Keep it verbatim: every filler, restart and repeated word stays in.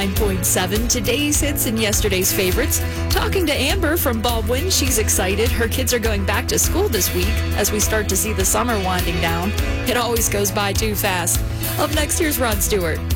ninety-nine point seven, today's hits and yesterday's favorites. Talking to Amber from Baldwin, she's excited. Her kids are going back to school this week as we start to see the summer winding down. It always goes by too fast. Up next, here's Rod Stewart.